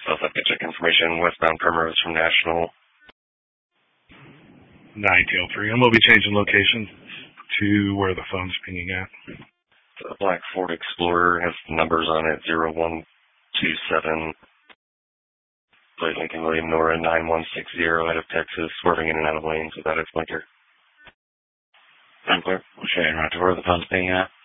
South Lake check information, westbound Primrose from National. 903, and we'll be changing location to where the phone's pinging at. The black Ford Explorer has numbers on it, 0127. Plate Lincoln William Nora 9160 out of Texas, swerving in and out of lanes without its blinker. I'm clear. We'll show you right to where the phone's pinging at.